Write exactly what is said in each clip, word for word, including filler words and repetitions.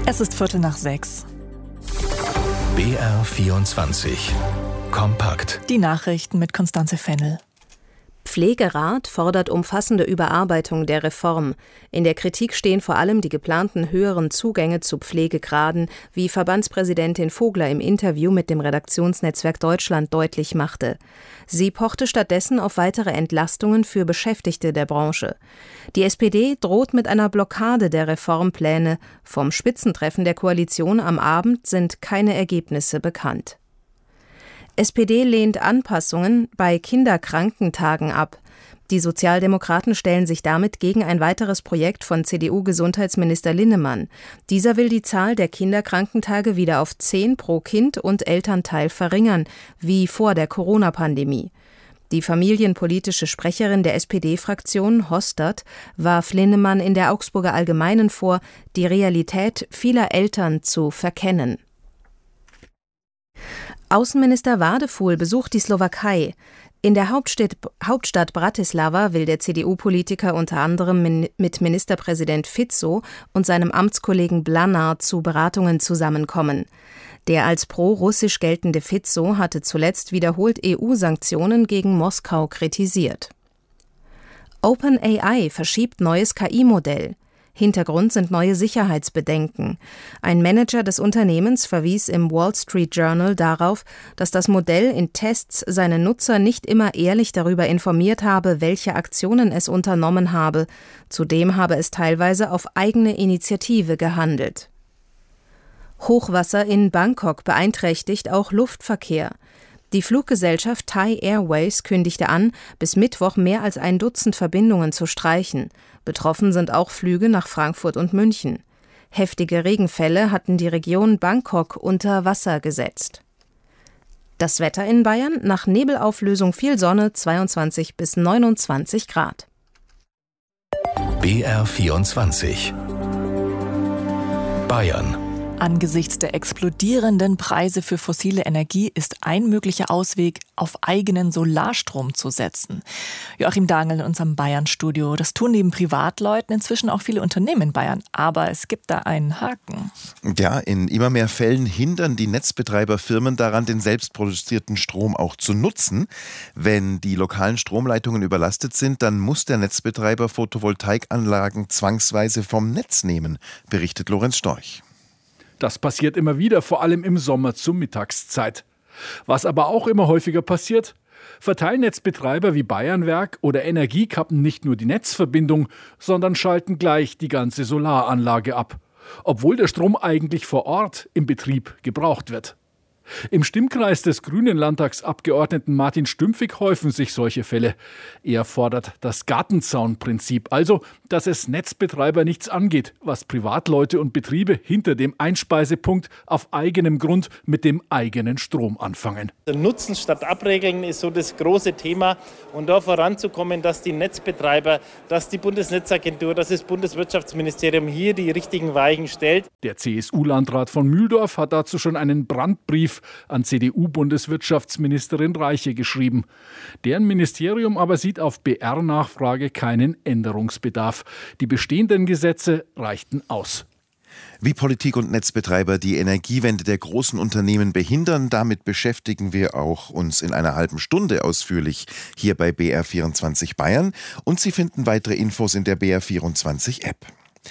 Es ist Viertel nach sechs. B R vierundzwanzig. Kompakt. Die Nachrichten mit Constanze Fennel. Pflegerat fordert umfassende Überarbeitung der Reform. In der Kritik stehen vor allem die geplanten höheren Zugänge zu Pflegegraden, wie Verbandspräsidentin Vogler im Interview mit dem Redaktionsnetzwerk Deutschland deutlich machte. Sie pochte stattdessen auf weitere Entlastungen für Beschäftigte der Branche. Die S P D droht mit einer Blockade der Reformpläne. Vom Spitzentreffen der Koalition am Abend sind keine Ergebnisse bekannt. S P D lehnt Anpassungen bei Kinderkrankentagen ab. Die Sozialdemokraten stellen sich damit gegen ein weiteres Projekt von C D U-Gesundheitsminister Linnemann. Dieser will die Zahl der Kinderkrankentage wieder auf zehn pro Kind und Elternteil verringern, wie vor der Corona-Pandemie. Die familienpolitische Sprecherin der S P D-Fraktion, Hostert, warf Linnemann in der Augsburger Allgemeinen vor, die Realität vieler Eltern zu verkennen. Außenminister Wadefuhl besucht die Slowakei. In der Hauptstadt, Hauptstadt Bratislava will der C D U-Politiker unter anderem min, mit Ministerpräsident Fico und seinem Amtskollegen Blanár zu Beratungen zusammenkommen. Der als pro-russisch geltende Fico hatte zuletzt wiederholt E U-Sanktionen gegen Moskau kritisiert. OpenAI verschiebt neues K I-Modell. Hintergrund sind neue Sicherheitsbedenken. Ein Manager des Unternehmens verwies im Wall Street Journal darauf, dass das Modell in Tests seine Nutzer nicht immer ehrlich darüber informiert habe, welche Aktionen es unternommen habe. Zudem habe es teilweise auf eigene Initiative gehandelt. Hochwasser in Bangkok beeinträchtigt auch Luftverkehr. Die Fluggesellschaft Thai Airways kündigte an, bis Mittwoch mehr als ein Dutzend Verbindungen zu streichen. Betroffen sind auch Flüge nach Frankfurt und München. Heftige Regenfälle hatten die Region Bangkok unter Wasser gesetzt. Das Wetter in Bayern: nach Nebelauflösung viel Sonne, zweiundzwanzig bis neunundzwanzig Grad. B R vierundzwanzig. Bayern. Angesichts der explodierenden Preise für fossile Energie ist ein möglicher Ausweg, auf eigenen Solarstrom zu setzen. Joachim Dangel in unserem Bayern-Studio. Das tun neben Privatleuten inzwischen auch viele Unternehmen in Bayern. Aber es gibt da einen Haken. Ja, in immer mehr Fällen hindern die Netzbetreiberfirmen daran, den selbstproduzierten Strom auch zu nutzen. Wenn die lokalen Stromleitungen überlastet sind, dann muss der Netzbetreiber Photovoltaikanlagen zwangsweise vom Netz nehmen, berichtet Lorenz Storch. Das passiert immer wieder, vor allem im Sommer zur Mittagszeit. Was aber auch immer häufiger passiert: Verteilnetzbetreiber wie Bayernwerk oder Energie kappen nicht nur die Netzverbindung, sondern schalten gleich die ganze Solaranlage ab, obwohl der Strom eigentlich vor Ort im Betrieb gebraucht wird. Im Stimmkreis des grünen Landtagsabgeordneten Martin Stümpfig häufen sich solche Fälle. Er fordert das Gartenzaunprinzip, also dass es Netzbetreiber nichts angeht, was Privatleute und Betriebe hinter dem Einspeisepunkt auf eigenem Grund mit dem eigenen Strom anfangen. Nutzen statt Abregeln ist so das große Thema. Und da voranzukommen, dass die Netzbetreiber, dass die Bundesnetzagentur, dass das Bundeswirtschaftsministerium hier die richtigen Weichen stellt. Der C S U-Landrat von Mühldorf hat dazu schon einen Brandbrief an C D U-Bundeswirtschaftsministerin Reiche geschrieben. Deren Ministerium aber sieht auf B R-Nachfrage keinen Änderungsbedarf. Die bestehenden Gesetze reichten aus. Wie Politik und Netzbetreiber die Energiewende der großen Unternehmen behindern, damit beschäftigen wir auch uns in einer halben Stunde ausführlich hier bei B R vierundzwanzig Bayern. Und Sie finden weitere Infos in der B R vierundzwanzig App.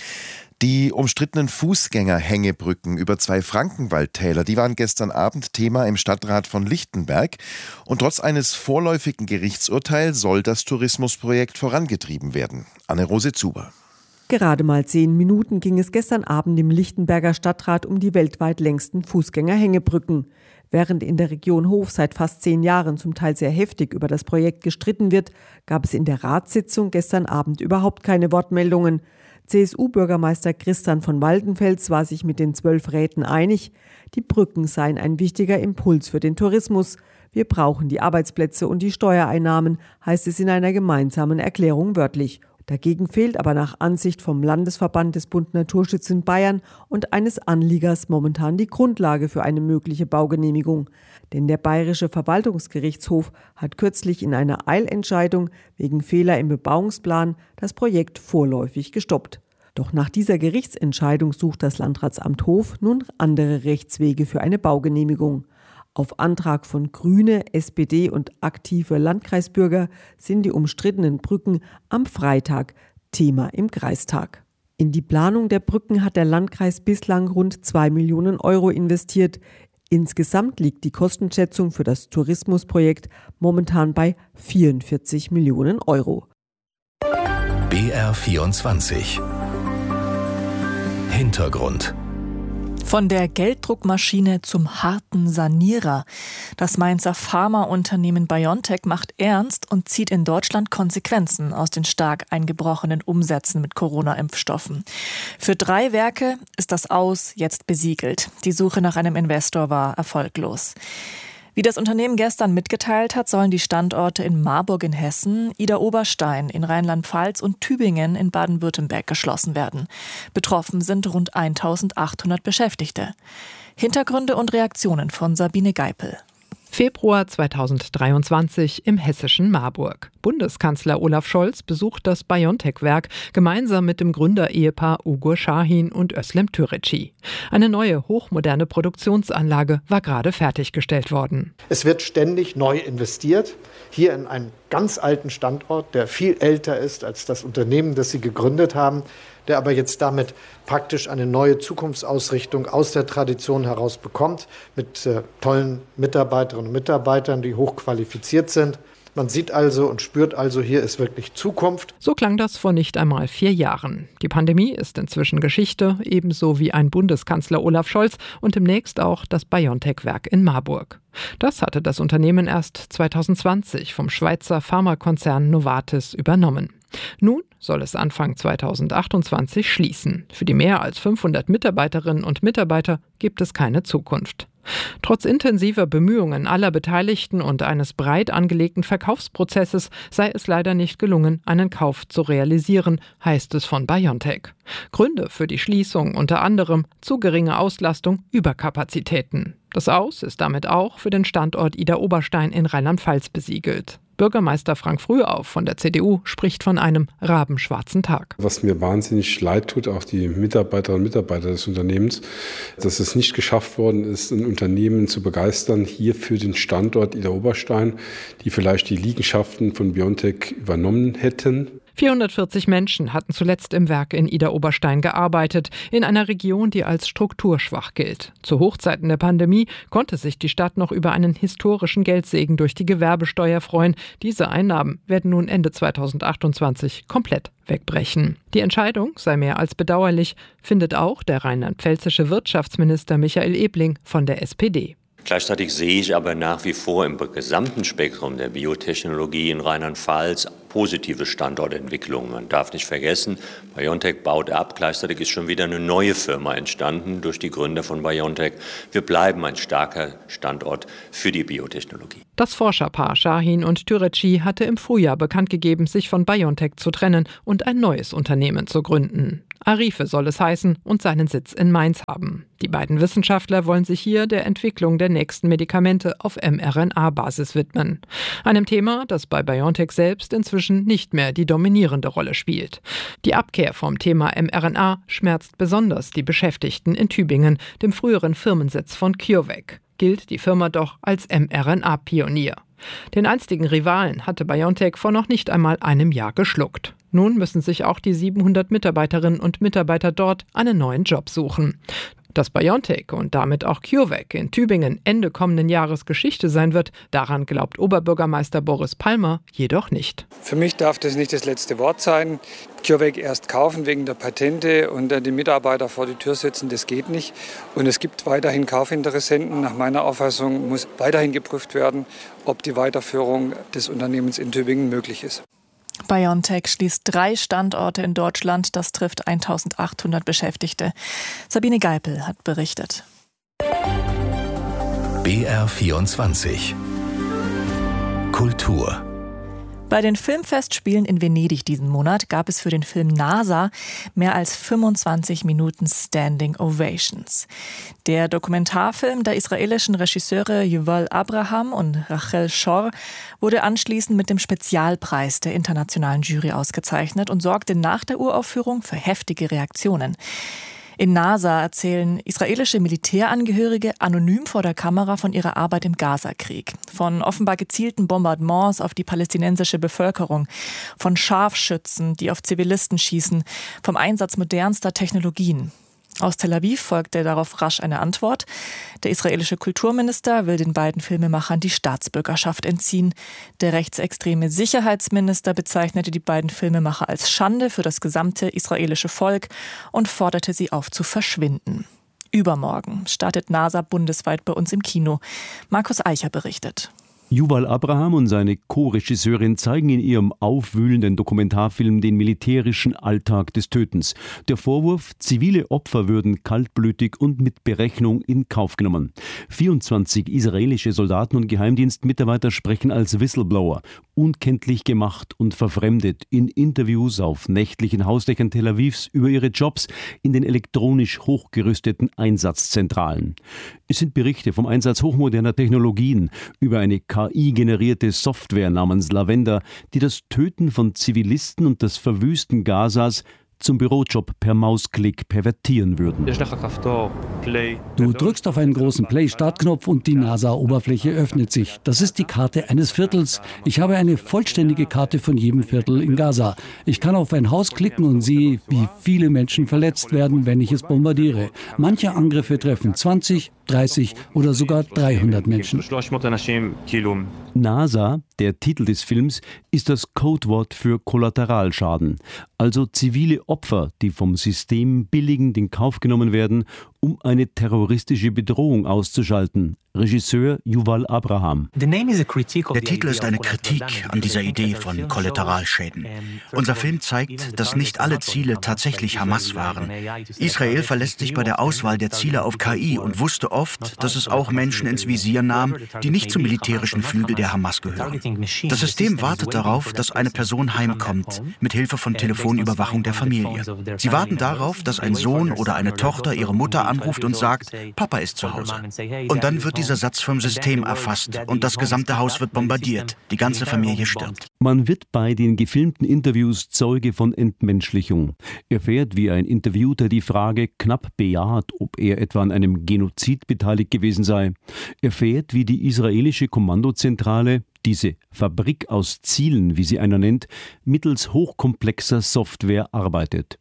Die umstrittenen Fußgängerhängebrücken über zwei Frankenwaldtäler, die waren gestern Abend Thema im Stadtrat von Lichtenberg. Und trotz eines vorläufigen Gerichtsurteils soll das Tourismusprojekt vorangetrieben werden. Anne-Rose Zuber. Gerade mal zehn Minuten ging es gestern Abend im Lichtenberger Stadtrat um die weltweit längsten Fußgängerhängebrücken. Während in der Region Hof seit fast zehn Jahren zum Teil sehr heftig über das Projekt gestritten wird, gab es in der Ratssitzung gestern Abend überhaupt keine Wortmeldungen. C S U-Bürgermeister Christian von Waldenfels war sich mit den zwölf Räten einig, die Brücken seien ein wichtiger Impuls für den Tourismus. Wir brauchen die Arbeitsplätze und die Steuereinnahmen, heißt es in einer gemeinsamen Erklärung wörtlich. Dagegen fehlt aber nach Ansicht vom Landesverband des Bund Naturschutz in Bayern und eines Anliegers momentan die Grundlage für eine mögliche Baugenehmigung. Denn der Bayerische Verwaltungsgerichtshof hat kürzlich in einer Eilentscheidung wegen Fehler im Bebauungsplan das Projekt vorläufig gestoppt. Doch nach dieser Gerichtsentscheidung sucht das Landratsamt Hof nun andere Rechtswege für eine Baugenehmigung. Auf Antrag von Grüne, S P D und aktive Landkreisbürger sind die umstrittenen Brücken am Freitag Thema im Kreistag. In die Planung der Brücken hat der Landkreis bislang rund zwei Millionen Euro investiert. Insgesamt liegt die Kostenschätzung für das Tourismusprojekt momentan bei vierundvierzig Millionen Euro. B R vierundzwanzig Hintergrund. Von der Gelddruckmaschine zum harten Sanierer. Das Mainzer Pharmaunternehmen BioNTech macht ernst und zieht in Deutschland Konsequenzen aus den stark eingebrochenen Umsätzen mit Corona-Impfstoffen. Für drei Werke ist das Aus jetzt besiegelt. Die Suche nach einem Investor war erfolglos. Wie das Unternehmen gestern mitgeteilt hat, sollen die Standorte in Marburg in Hessen, Idar-Oberstein in Rheinland-Pfalz und Tübingen in Baden-Württemberg geschlossen werden. Betroffen sind rund eintausendachthundert Beschäftigte. Hintergründe und Reaktionen von Sabine Geipel. Februar zweitausenddreiundzwanzig im hessischen Marburg. Bundeskanzler Olaf Scholz besucht das BioNTech-Werk gemeinsam mit dem Gründerehepaar Ugur Şahin und Özlem Türeci. Eine neue, hochmoderne Produktionsanlage war gerade fertiggestellt worden. Es wird ständig neu investiert, hier in einen ganz alten Standort, der viel älter ist als das Unternehmen, das sie gegründet haben, der aber jetzt damit praktisch eine neue Zukunftsausrichtung aus der Tradition heraus bekommt, mit äh, tollen Mitarbeiterinnen und Mitarbeitern, die hochqualifiziert sind. Man sieht also und spürt also, hier ist wirklich Zukunft. So klang das vor nicht einmal vier Jahren. Die Pandemie ist inzwischen Geschichte, ebenso wie ein Bundeskanzler Olaf Scholz und demnächst auch das BioNTech-Werk in Marburg. Das hatte das Unternehmen erst zweitausendzwanzig vom Schweizer Pharmakonzern Novartis übernommen. Nun soll es Anfang zweitausendachtundzwanzig schließen. Für die mehr als fünfhundert Mitarbeiterinnen und Mitarbeiter gibt es keine Zukunft. Trotz intensiver Bemühungen aller Beteiligten und eines breit angelegten Verkaufsprozesses sei es leider nicht gelungen, einen Kauf zu realisieren, heißt es von BioNTech. Gründe für die Schließung unter anderem zu geringe Auslastung, Überkapazitäten. Das Aus ist damit auch für den Standort Idar-Oberstein in Rheinland-Pfalz besiegelt. Bürgermeister Frank Frühauf von der C D U spricht von einem rabenschwarzen Tag. Was mir wahnsinnig leid tut, auch die Mitarbeiterinnen und Mitarbeiter des Unternehmens, dass es nicht geschafft worden ist, ein Unternehmen zu begeistern, hier für den Standort Idar-Oberstein, die vielleicht die Liegenschaften von BioNTech übernommen hätten. vierhundertvierzig Menschen hatten zuletzt im Werk in Idar-Oberstein gearbeitet, in einer Region, die als strukturschwach gilt. Zu Hochzeiten der Pandemie konnte sich die Stadt noch über einen historischen Geldsegen durch die Gewerbesteuer freuen. Diese Einnahmen werden nun Ende zweitausendachtundzwanzig komplett wegbrechen. Die Entscheidung sei mehr als bedauerlich, findet auch der rheinland-pfälzische Wirtschaftsminister Michael Ebling von der S P D. Gleichzeitig sehe ich aber nach wie vor im gesamten Spektrum der Biotechnologie in Rheinland-Pfalz positive Standortentwicklungen. Man darf nicht vergessen, BioNTech baut ab, gleichzeitig ist schon wieder eine neue Firma entstanden durch die Gründer von BioNTech. Wir bleiben ein starker Standort für die Biotechnologie. Das Forscherpaar Şahin und Türeci hatte im Frühjahr bekannt gegeben, sich von BioNTech zu trennen und ein neues Unternehmen zu gründen. Arife soll es heißen und seinen Sitz in Mainz haben. Die beiden Wissenschaftler wollen sich hier der Entwicklung der nächsten Medikamente auf mRNA-Basis widmen. Einem Thema, das bei BioNTech selbst inzwischen nicht mehr die dominierende Rolle spielt. Die Abkehr vom Thema mRNA schmerzt besonders die Beschäftigten in Tübingen, dem früheren Firmensitz von CureVac. Gilt die Firma doch als mRNA-Pionier. Den einstigen Rivalen hatte BioNTech vor noch nicht einmal einem Jahr geschluckt. Nun müssen sich auch die siebenhundert Mitarbeiterinnen und Mitarbeiter dort einen neuen Job suchen. Dass BioNTech und damit auch CureVac in Tübingen Ende kommenden Jahres Geschichte sein wird, daran glaubt Oberbürgermeister Boris Palmer jedoch nicht. Für mich darf das nicht das letzte Wort sein. CureVac erst kaufen wegen der Patente und dann die Mitarbeiter vor die Tür setzen, das geht nicht. Und es gibt weiterhin Kaufinteressenten. Nach meiner Auffassung muss weiterhin geprüft werden, ob die Weiterführung des Unternehmens in Tübingen möglich ist. BioNTech schließt drei Standorte in Deutschland. Das trifft eintausendachthundert Beschäftigte. Sabine Geipel hat berichtet. B R vierundzwanzig Kultur. Bei den Filmfestspielen in Venedig diesen Monat gab es für den Film NASA mehr als fünfundzwanzig Minuten Standing Ovations. Der Dokumentarfilm der israelischen Regisseure Yuval Abraham und Rachel Shor wurde anschließend mit dem Spezialpreis der internationalen Jury ausgezeichnet und sorgte nach der Uraufführung für heftige Reaktionen. In NASA erzählen israelische Militärangehörige anonym vor der Kamera von ihrer Arbeit im Gazakrieg, von offenbar gezielten Bombardements auf die palästinensische Bevölkerung, von Scharfschützen, die auf Zivilisten schießen, vom Einsatz modernster Technologien. Aus Tel Aviv folgte darauf rasch eine Antwort. Der israelische Kulturminister will den beiden Filmemachern die Staatsbürgerschaft entziehen. Der rechtsextreme Sicherheitsminister bezeichnete die beiden Filmemacher als Schande für das gesamte israelische Volk und forderte sie auf zu verschwinden. Übermorgen startet NASA bundesweit bei uns im Kino. Markus Eicher berichtet. Yuval Abraham und seine Co-Regisseurin zeigen in ihrem aufwühlenden Dokumentarfilm den militärischen Alltag des Tötens. Der Vorwurf, zivile Opfer würden kaltblütig und mit Berechnung in Kauf genommen. vierundzwanzig israelische Soldaten und Geheimdienstmitarbeiter sprechen als Whistleblower, unkenntlich gemacht und verfremdet, in Interviews auf nächtlichen Hausdächern Tel Avivs über ihre Jobs in den elektronisch hochgerüsteten Einsatzzentralen. Es sind Berichte vom Einsatz hochmoderner Technologien, über eine K I-generierte Software namens Lavender, die das Töten von Zivilisten und das Verwüsten Gazas zum Bürojob per Mausklick pervertieren würden. Du drückst auf einen großen Play-Startknopf und die NASA-Oberfläche öffnet sich. Das ist die Karte eines Viertels. Ich habe eine vollständige Karte von jedem Viertel in Gaza. Ich kann auf ein Haus klicken und sehe, wie viele Menschen verletzt werden, wenn ich es bombardiere. Manche Angriffe treffen zwanzig, dreißig oder sogar dreihundert Menschen. NASA, der Titel des Films, ist das Codewort für Kollateralschaden, also zivile Opfer, die vom System billigend in Kauf genommen werden, um eine terroristische Bedrohung auszuschalten. Regisseur Yuval Abraham. Der Titel ist eine Kritik an dieser Idee von Kollateralschäden. Unser Film zeigt, dass nicht alle Ziele tatsächlich Hamas waren. Israel verlässt sich bei der Auswahl der Ziele auf K I und wusste oft, dass es auch Menschen ins Visier nahm, die nicht zum militärischen Flügel der Hamas gehören. Das System wartet darauf, dass eine Person heimkommt, mit Hilfe von Telefonüberwachung der Familie. Sie warten darauf, dass ein Sohn oder eine Tochter ihre Mutter anruft und sagt, Papa ist zu Hause. Und dann wird dieser Satz vom System erfasst und das gesamte Haus wird bombardiert. Die ganze Familie stirbt. Man wird bei den gefilmten Interviews Zeuge von Entmenschlichung. Erfährt, wie ein Interviewter die Frage knapp bejaht, ob er etwa an einem Genozid beteiligt gewesen sei. Erfährt, wie die israelische Kommandozentrale, diese Fabrik aus Zielen, wie sie einer nennt, mittels hochkomplexer Software arbeitet.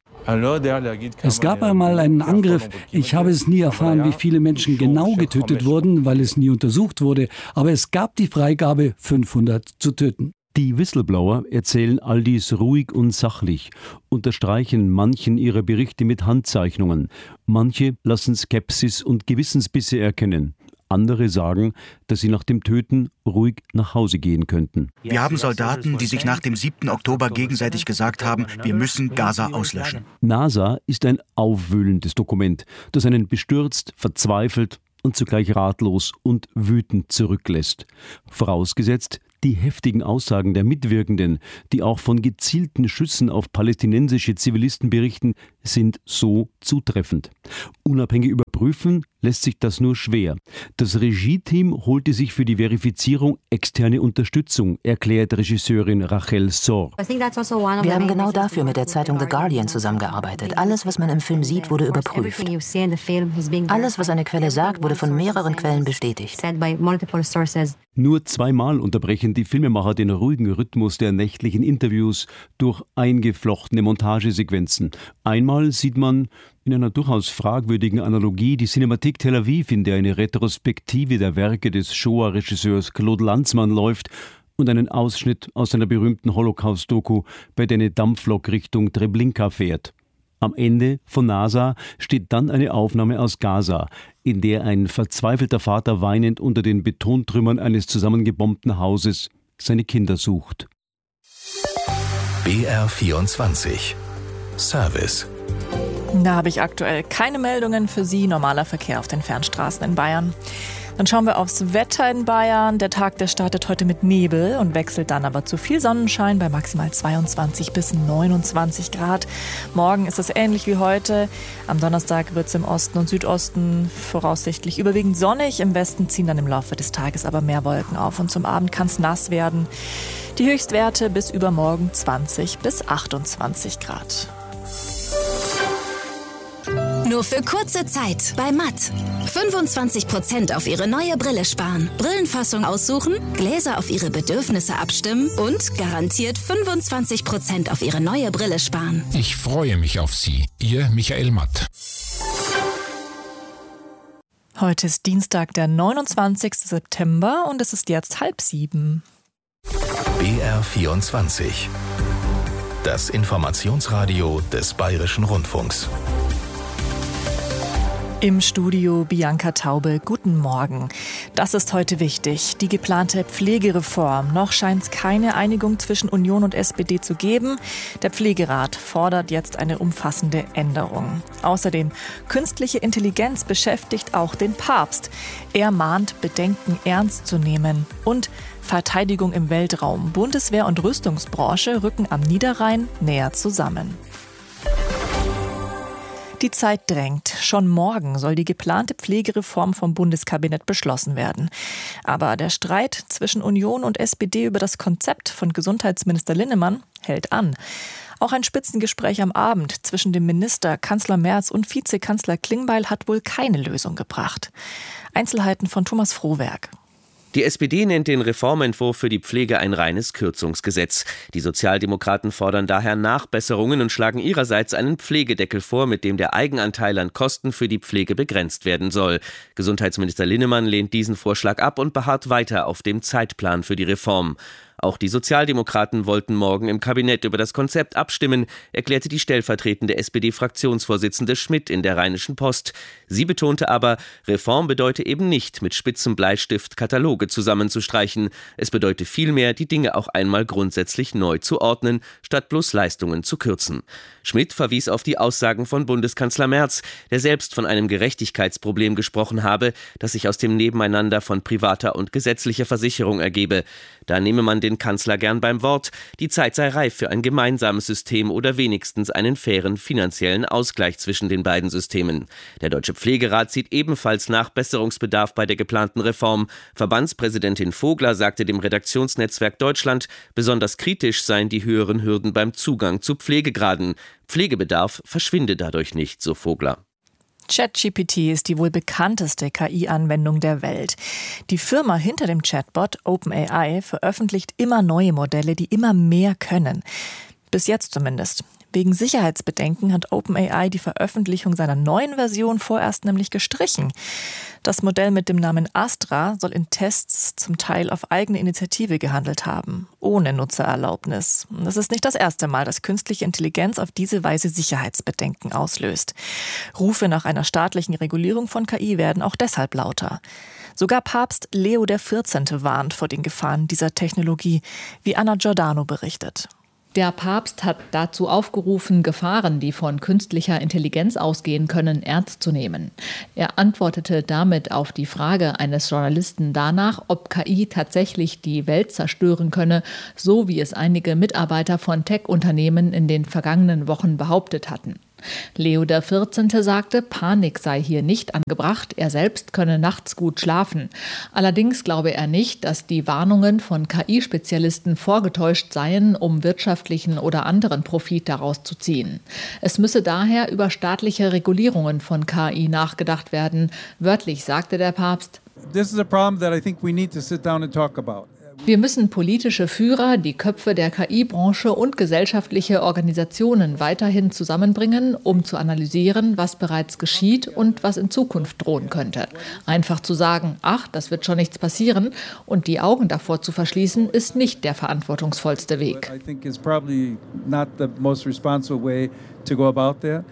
Es gab einmal einen Angriff. Ich habe es nie erfahren, wie viele Menschen genau getötet wurden, weil es nie untersucht wurde. Aber es gab die Freigabe, fünfhundert zu töten. Die Whistleblower erzählen all dies ruhig und sachlich, unterstreichen manchen ihrer Berichte mit Handzeichnungen. Manche lassen Skepsis und Gewissensbisse erkennen. Andere sagen, dass sie nach dem Töten ruhig nach Hause gehen könnten. Wir haben Soldaten, die sich nach dem siebten Oktober gegenseitig gesagt haben, wir müssen Gaza auslöschen. NASA ist ein aufwühlendes Dokument, das einen bestürzt, verzweifelt und zugleich ratlos und wütend zurücklässt. Vorausgesetzt, die heftigen Aussagen der Mitwirkenden, die auch von gezielten Schüssen auf palästinensische Zivilisten berichten, sind so zutreffend. Unabhängig überprüfen lässt sich das nur schwer. Das Regie-Team holte sich für die Verifizierung externe Unterstützung, erklärt Regisseurin Rachel Shor. Wir haben genau dafür mit der Zeitung The Guardian zusammengearbeitet. Alles, was man im Film sieht, wurde überprüft. Alles, was eine Quelle sagt, wurde von mehreren Quellen bestätigt. Nur zweimal unterbrechen die Filmemacher den ruhigen Rhythmus der nächtlichen Interviews durch eingeflochtene Montagesequenzen. Einmal sieht man in einer durchaus fragwürdigen Analogie die Cinemathek Tel Aviv, in der eine Retrospektive der Werke des Shoah-Regisseurs Claude Lanzmann läuft, und einen Ausschnitt aus einer berühmten Holocaust-Doku, bei der eine Dampflok Richtung Treblinka fährt. Am Ende von NASA steht dann eine Aufnahme aus Gaza, in der ein verzweifelter Vater weinend unter den Betontrümmern eines zusammengebombten Hauses seine Kinder sucht. B R vierundzwanzig Service. Da habe ich aktuell keine Meldungen für Sie. Normaler Verkehr auf den Fernstraßen in Bayern. Dann schauen wir aufs Wetter in Bayern. Der Tag, der startet heute mit Nebel und wechselt dann aber zu viel Sonnenschein bei maximal zweiundzwanzig bis neunundzwanzig Grad. Morgen ist es ähnlich wie heute. Am Donnerstag wird es im Osten und Südosten voraussichtlich überwiegend sonnig. Im Westen ziehen dann im Laufe des Tages aber mehr Wolken auf und zum Abend kann es nass werden. Die Höchstwerte bis übermorgen zwanzig bis achtundzwanzig Grad. Nur für kurze Zeit bei Matt. fünfundzwanzig Prozent auf Ihre neue Brille sparen. Brillenfassung aussuchen, Gläser auf Ihre Bedürfnisse abstimmen und garantiert fünfundzwanzig Prozent auf Ihre neue Brille sparen. Ich freue mich auf Sie. Ihr Michael Matt. Heute ist Dienstag, der neunundzwanzigsten September und es ist jetzt halb sieben. B R vierundzwanzig. Das Informationsradio des Bayerischen Rundfunks. Im Studio Bianca Taube, guten Morgen. Das ist heute wichtig, die geplante Pflegereform. Noch scheint es keine Einigung zwischen Union und S P D zu geben. Der Pflegerat fordert jetzt eine umfassende Änderung. Außerdem, künstliche Intelligenz beschäftigt auch den Papst. Er mahnt, Bedenken ernst zu nehmen. Und Verteidigung im Weltraum. Bundeswehr und Rüstungsbranche rücken am Niederrhein näher zusammen. Die Zeit drängt. Schon morgen soll die geplante Pflegereform vom Bundeskabinett beschlossen werden. Aber der Streit zwischen Union und S P D über das Konzept von Gesundheitsminister Linnemann hält an. Auch ein Spitzengespräch am Abend zwischen dem Minister, Kanzler Merz und Vizekanzler Klingbeil hat wohl keine Lösung gebracht. Einzelheiten von Thomas Frohwerk. Die S P D nennt den Reformentwurf für die Pflege ein reines Kürzungsgesetz. Die Sozialdemokraten fordern daher Nachbesserungen und schlagen ihrerseits einen Pflegedeckel vor, mit dem der Eigenanteil an Kosten für die Pflege begrenzt werden soll. Gesundheitsminister Linnemann lehnt diesen Vorschlag ab und beharrt weiter auf dem Zeitplan für die Reform. Auch die Sozialdemokraten wollten morgen im Kabinett über das Konzept abstimmen, erklärte die stellvertretende S P D-Fraktionsvorsitzende Schmidt in der Rheinischen Post. Sie betonte aber, Reform bedeute eben nicht, mit spitzem Bleistift Kataloge zusammenzustreichen. Es bedeute vielmehr, die Dinge auch einmal grundsätzlich neu zu ordnen, statt bloß Leistungen zu kürzen. Schmidt verwies auf die Aussagen von Bundeskanzler Merz, der selbst von einem Gerechtigkeitsproblem gesprochen habe, das sich aus dem Nebeneinander von privater und gesetzlicher Versicherung ergebe. Da nehme man den Kanzler gern beim Wort. Die Zeit sei reif für ein gemeinsames System oder wenigstens einen fairen finanziellen Ausgleich zwischen den beiden Systemen. Der Deutsche Pflegerat sieht ebenfalls Nachbesserungsbedarf bei der geplanten Reform. Verbandspräsidentin Vogler sagte dem Redaktionsnetzwerk Deutschland, besonders kritisch seien die höheren Hürden beim Zugang zu Pflegegraden. Pflegebedarf verschwinde dadurch nicht, so Vogler. ChatGPT ist die wohl bekannteste K I-Anwendung der Welt. Die Firma hinter dem Chatbot OpenAI veröffentlicht immer neue Modelle, die immer mehr können. Bis jetzt zumindest. Wegen Sicherheitsbedenken hat OpenAI die Veröffentlichung seiner neuen Version vorerst nämlich gestrichen. Das Modell mit dem Namen Astra soll in Tests zum Teil auf eigene Initiative gehandelt haben, ohne Nutzererlaubnis. Das ist nicht das erste Mal, dass künstliche Intelligenz auf diese Weise Sicherheitsbedenken auslöst. Rufe nach einer staatlichen Regulierung von K I werden auch deshalb lauter. Sogar Papst Leo der vierzehnte warnt vor den Gefahren dieser Technologie, wie Anna Giordano berichtet. Der Papst hat dazu aufgerufen, Gefahren, die von künstlicher Intelligenz ausgehen können, ernst zu nehmen. Er antwortete damit auf die Frage eines Journalisten danach, ob K I tatsächlich die Welt zerstören könne, so wie es einige Mitarbeiter von Tech-Unternehmen in den vergangenen Wochen behauptet hatten. Leo der vierzehnte sagte, Panik sei hier nicht angebracht, er selbst könne nachts gut schlafen. Allerdings glaube er nicht, dass die Warnungen von K I-Spezialisten vorgetäuscht seien, um wirtschaftlichen oder anderen Profit daraus zu ziehen. Es müsse daher über staatliche Regulierungen von K I nachgedacht werden. Wörtlich sagte der Papst, This is a problem that I think we need to sit down and talk about. Wir müssen politische Führer, die Köpfe der K I-Branche und gesellschaftliche Organisationen weiterhin zusammenbringen, um zu analysieren, was bereits geschieht und was in Zukunft drohen könnte. Einfach zu sagen, ach, das wird schon nichts passieren und die Augen davor zu verschließen, ist nicht der verantwortungsvollste Weg.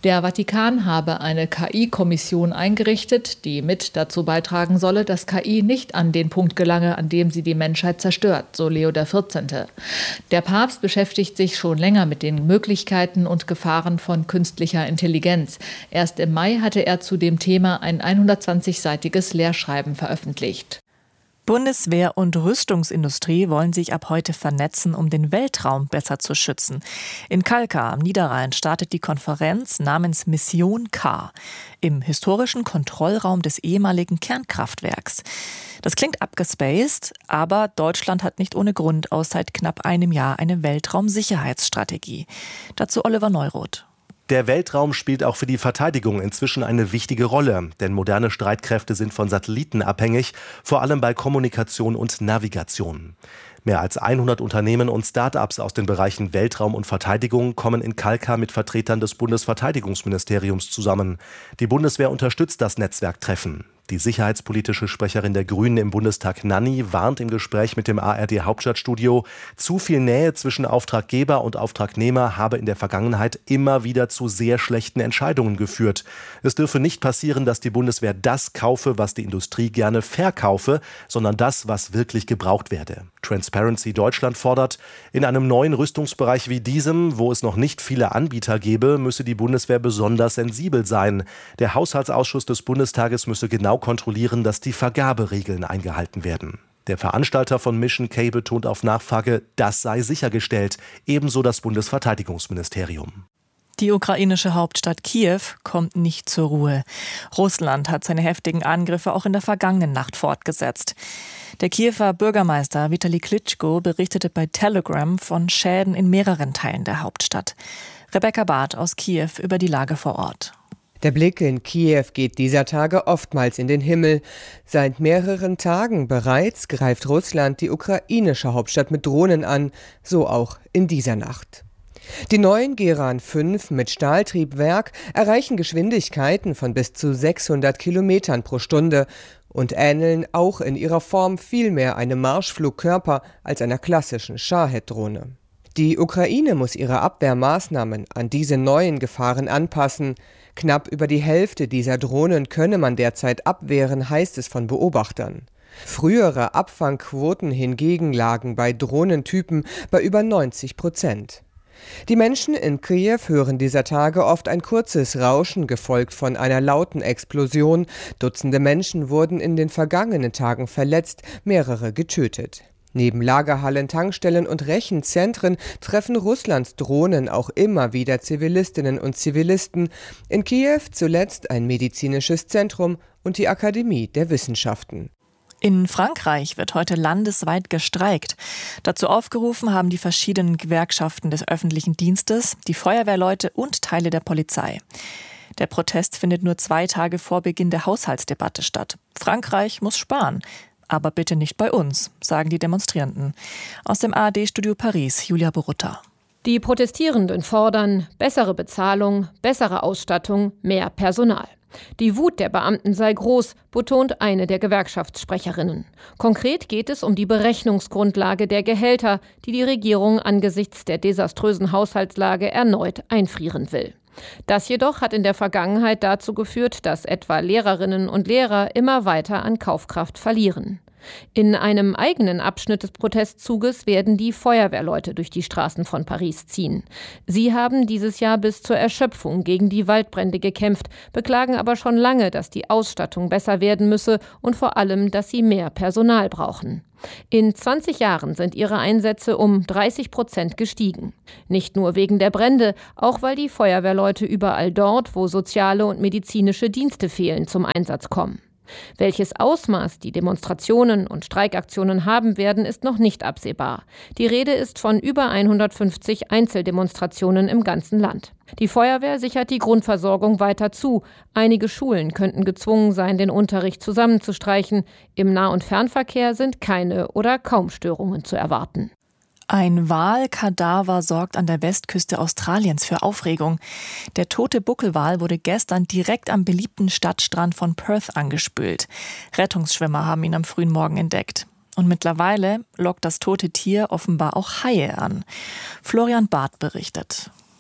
Der Vatikan habe eine K I-Kommission eingerichtet, die mit dazu beitragen solle, dass K I nicht an den Punkt gelange, an dem sie die Menschheit zerstört, so Leo der vierzehnte. Der Papst beschäftigt sich schon länger mit den Möglichkeiten und Gefahren von künstlicher Intelligenz. Erst im Mai hatte er zu dem Thema ein hundertzwanzigseitiges Lehrschreiben veröffentlicht. Bundeswehr und Rüstungsindustrie wollen sich ab heute vernetzen, um den Weltraum besser zu schützen. In Kalkar am Niederrhein startet die Konferenz namens Mission K im historischen Kontrollraum des ehemaligen Kernkraftwerks. Das klingt abgespaced, aber Deutschland hat nicht ohne Grund aus seit knapp einem Jahr eine Weltraumsicherheitsstrategie. Dazu Oliver Neuroth. Der Weltraum spielt auch für die Verteidigung inzwischen eine wichtige Rolle, denn moderne Streitkräfte sind von Satelliten abhängig, vor allem bei Kommunikation und Navigation. Mehr als hundert Unternehmen und Start-ups aus den Bereichen Weltraum und Verteidigung kommen in Kalkar mit Vertretern des Bundesverteidigungsministeriums zusammen. Die Bundeswehr unterstützt das Netzwerktreffen. Die sicherheitspolitische Sprecherin der Grünen im Bundestag, Nanni, warnt im Gespräch mit dem A R D-Hauptstadtstudio, zu viel Nähe zwischen Auftraggeber und Auftragnehmer habe in der Vergangenheit immer wieder zu sehr schlechten Entscheidungen geführt. Es dürfe nicht passieren, dass die Bundeswehr das kaufe, was die Industrie gerne verkaufe, sondern das, was wirklich gebraucht werde. Transparency Deutschland fordert, in einem neuen Rüstungsbereich wie diesem, wo es noch nicht viele Anbieter gebe, müsse die Bundeswehr besonders sensibel sein. Der Haushaltsausschuss des Bundestages müsse genau kontrollieren, dass die Vergaberegeln eingehalten werden. Der Veranstalter von Mission K betont auf Nachfrage, das sei sichergestellt, ebenso das Bundesverteidigungsministerium. Die ukrainische Hauptstadt Kiew kommt nicht zur Ruhe. Russland hat seine heftigen Angriffe auch in der vergangenen Nacht fortgesetzt. Der Kiewer Bürgermeister Vitali Klitschko berichtete bei Telegram von Schäden in mehreren Teilen der Hauptstadt. Rebecca Barth aus Kiew über die Lage vor Ort. Der Blick in Kiew geht dieser Tage oftmals in den Himmel. Seit mehreren Tagen bereits greift Russland die ukrainische Hauptstadt mit Drohnen an, so auch in dieser Nacht. Die neuen Geran fünf mit Stahltriebwerk erreichen Geschwindigkeiten von bis zu sechshundert Kilometern pro Stunde und ähneln auch in ihrer Form viel mehr einem Marschflugkörper als einer klassischen Shahed-Drohne. Die Ukraine muss ihre Abwehrmaßnahmen an diese neuen Gefahren anpassen. Knapp über die Hälfte dieser Drohnen könne man derzeit abwehren, heißt es von Beobachtern. Frühere Abfangquoten hingegen lagen bei Drohnentypen bei über neunzig Prozent. Die Menschen in Kiew hören dieser Tage oft ein kurzes Rauschen, gefolgt von einer lauten Explosion. Dutzende Menschen wurden in den vergangenen Tagen verletzt, mehrere getötet. Neben Lagerhallen, Tankstellen und Rechenzentren treffen Russlands Drohnen auch immer wieder Zivilistinnen und Zivilisten. In Kiew zuletzt ein medizinisches Zentrum und die Akademie der Wissenschaften. In Frankreich wird heute landesweit gestreikt. Dazu aufgerufen haben die verschiedenen Gewerkschaften des öffentlichen Dienstes, die Feuerwehrleute und Teile der Polizei. Der Protest findet nur zwei Tage vor Beginn der Haushaltsdebatte statt. Frankreich muss sparen. Aber bitte nicht bei uns, sagen die Demonstrierenden. Aus dem A R D-Studio Paris, Julia Borutta. Die Protestierenden fordern bessere Bezahlung, bessere Ausstattung, mehr Personal. Die Wut der Beamten sei groß, betont eine der Gewerkschaftssprecherinnen. Konkret geht es um die Berechnungsgrundlage der Gehälter, die die Regierung angesichts der desaströsen Haushaltslage erneut einfrieren will. Das jedoch hat in der Vergangenheit dazu geführt, dass etwa Lehrerinnen und Lehrer immer weiter an Kaufkraft verlieren. In einem eigenen Abschnitt des Protestzuges werden die Feuerwehrleute durch die Straßen von Paris ziehen. Sie haben dieses Jahr bis zur Erschöpfung gegen die Waldbrände gekämpft, beklagen aber schon lange, dass die Ausstattung besser werden müsse und vor allem, dass sie mehr Personal brauchen. In zwanzig Jahren sind ihre Einsätze um dreißig Prozent gestiegen. Nicht nur wegen der Brände, auch weil die Feuerwehrleute überall dort, wo soziale und medizinische Dienste fehlen, zum Einsatz kommen. Welches Ausmaß die Demonstrationen und Streikaktionen haben werden, ist noch nicht absehbar. Die Rede ist von über hundertfünfzig Einzeldemonstrationen im ganzen Land. Die Feuerwehr sichert die Grundversorgung weiter zu. Einige Schulen könnten gezwungen sein, den Unterricht zusammenzustreichen. Im Nah- und Fernverkehr sind keine oder kaum Störungen zu erwarten. Ein Walkadaver sorgt an der Westküste Australiens für Aufregung. Der tote Buckelwal wurde gestern direkt am beliebten Stadtstrand von Perth angespült. Rettungsschwimmer haben ihn am frühen Morgen entdeckt. Und mittlerweile lockt das tote Tier offenbar auch Haie an. Florian Barth berichtet.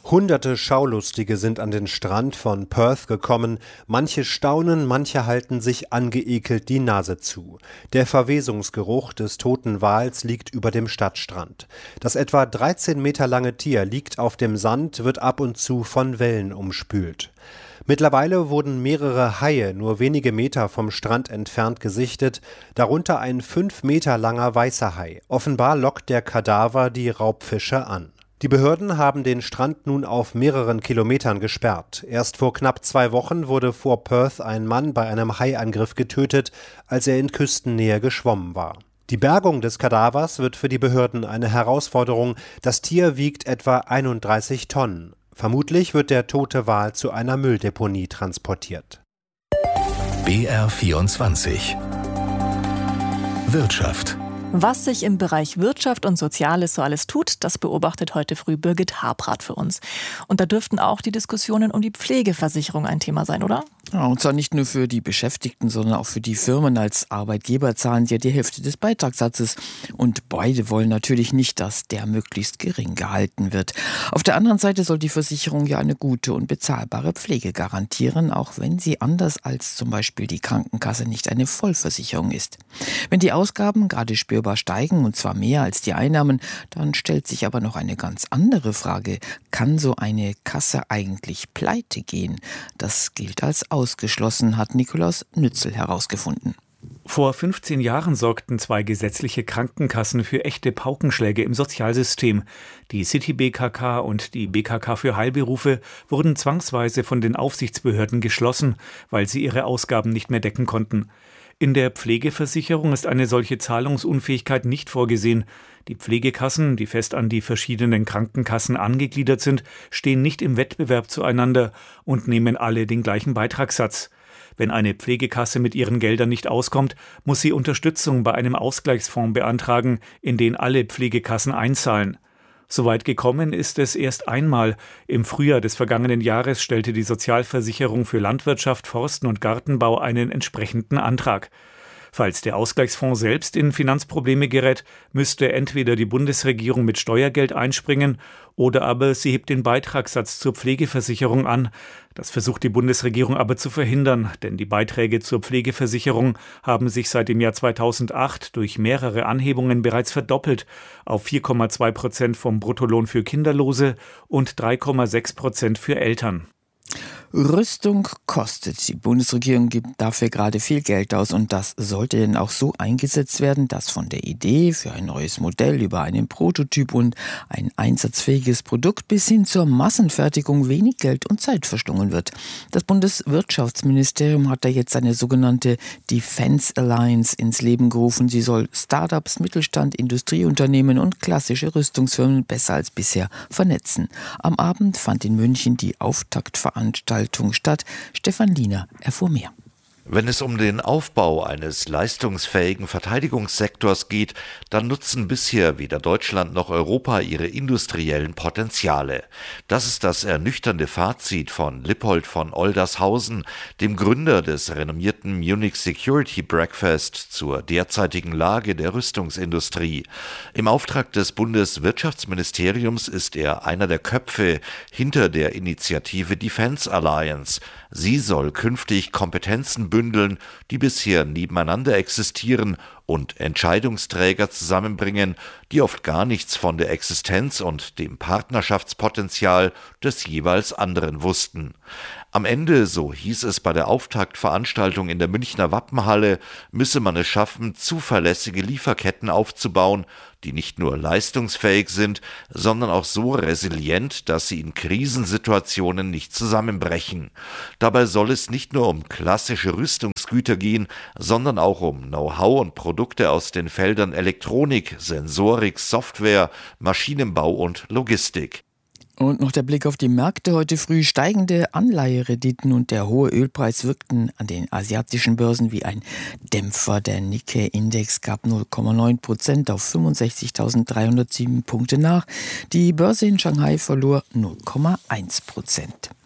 Hunderte Schaulustige sind an den Strand von Perth gekommen. Manche staunen, manche halten sich angeekelt die Nase zu. Der Verwesungsgeruch des toten Wals liegt über dem Stadtstrand. Das etwa dreizehn Meter lange Tier liegt auf dem Sand, wird ab und zu von Wellen umspült. Mittlerweile wurden mehrere Haie nur wenige Meter vom Strand entfernt gesichtet, darunter ein fünf Meter langer weißer Hai. Offenbar lockt der Kadaver die Raubfische an. Die Behörden haben den Strand nun auf mehreren Kilometern gesperrt. Erst vor knapp zwei Wochen wurde vor Perth ein Mann bei einem Haiangriff getötet, als er in Küstennähe geschwommen war. Die Bergung des Kadavers wird für die Behörden eine Herausforderung. Das Tier wiegt etwa einunddreißig Tonnen. Vermutlich wird der tote Wal zu einer Mülldeponie transportiert. B R vierundzwanzig Wirtschaft. Was sich im Bereich Wirtschaft und Soziales so alles tut, das beobachtet heute früh Birgit Habrath für uns. Und da dürften auch die Diskussionen um die Pflegeversicherung ein Thema sein, oder? Ja, und zwar nicht nur für die Beschäftigten, sondern auch für die Firmen. Als Arbeitgeber zahlen sie ja die Hälfte des Beitragssatzes. Und beide wollen natürlich nicht, dass der möglichst gering gehalten wird. Auf der anderen Seite soll die Versicherung ja eine gute und bezahlbare Pflege garantieren, auch wenn sie anders als zum Beispiel die Krankenkasse nicht eine Vollversicherung ist. Wenn die Ausgaben gerade spürbar steigen, und zwar mehr als die Einnahmen, dann stellt sich aber noch eine ganz andere Frage. Kann so eine Kasse eigentlich pleite gehen? Das gilt als ausgeschlossen, hat Nikolaus Nützel herausgefunden. Vor fünfzehn Jahren sorgten zwei gesetzliche Krankenkassen für echte Paukenschläge im Sozialsystem. Die City B K K und die B K K für Heilberufe wurden zwangsweise von den Aufsichtsbehörden geschlossen, weil sie ihre Ausgaben nicht mehr decken konnten. In der Pflegeversicherung ist eine solche Zahlungsunfähigkeit nicht vorgesehen. Die Pflegekassen, die fest an die verschiedenen Krankenkassen angegliedert sind, stehen nicht im Wettbewerb zueinander und nehmen alle den gleichen Beitragssatz. Wenn eine Pflegekasse mit ihren Geldern nicht auskommt, muss sie Unterstützung bei einem Ausgleichsfonds beantragen, in den alle Pflegekassen einzahlen. Soweit gekommen ist es erst einmal. Im Frühjahr des vergangenen Jahres stellte die Sozialversicherung für Landwirtschaft, Forsten und Gartenbau einen entsprechenden Antrag. Falls der Ausgleichsfonds selbst in Finanzprobleme gerät, müsste entweder die Bundesregierung mit Steuergeld einspringen oder aber sie hebt den Beitragssatz zur Pflegeversicherung an. Das versucht die Bundesregierung aber zu verhindern, denn die Beiträge zur Pflegeversicherung haben sich seit dem Jahr zweitausendacht durch mehrere Anhebungen bereits verdoppelt auf vier Komma zwei Prozent vom Bruttolohn für Kinderlose und drei Komma sechs Prozent für Eltern. Rüstung kostet. Die Bundesregierung gibt dafür gerade viel Geld aus und das sollte denn auch so eingesetzt werden, dass von der Idee für ein neues Modell über einen Prototyp und ein einsatzfähiges Produkt bis hin zur Massenfertigung wenig Geld und Zeit verschlungen wird. Das Bundeswirtschaftsministerium hat da jetzt eine sogenannte Defense Alliance ins Leben gerufen. Sie soll Startups, Mittelstand, Industrieunternehmen und klassische Rüstungsfirmen besser als bisher vernetzen. Am Abend fand in München die Auftaktveranstaltung statt. Stefan Liener erfuhr mehr. Wenn es um den Aufbau eines leistungsfähigen Verteidigungssektors geht, dann nutzen bisher weder Deutschland noch Europa ihre industriellen Potenziale. Das ist das ernüchternde Fazit von Lippold von Oldershausen, dem Gründer des renommierten Munich Security Breakfast zur derzeitigen Lage der Rüstungsindustrie. Im Auftrag des Bundeswirtschaftsministeriums ist er einer der Köpfe hinter der Initiative Defense Alliance. Sie soll künftig Kompetenzen bündeln, die bisher nebeneinander existieren und Entscheidungsträger zusammenbringen, die oft gar nichts von der Existenz und dem Partnerschaftspotenzial des jeweils anderen wussten. Am Ende, so hieß es bei der Auftaktveranstaltung in der Münchner Wappenhalle, müsse man es schaffen, zuverlässige Lieferketten aufzubauen, die nicht nur leistungsfähig sind, sondern auch so resilient, dass sie in Krisensituationen nicht zusammenbrechen. Dabei soll es nicht nur um klassische Rüstungsgüter gehen, sondern auch um Know-how und Produkte aus den Feldern Elektronik, Sensorik, Software, Maschinenbau und Logistik. Und noch der Blick auf die Märkte. Heute früh steigende Anleiherenditen und der hohe Ölpreis wirkten an den asiatischen Börsen wie ein Dämpfer. Der Nikkei-Index gab null Komma neun Prozent auf fünfundsechzigtausenddreihundertsieben Punkte nach. Die Börse in Shanghai verlor null Komma eins Prozent.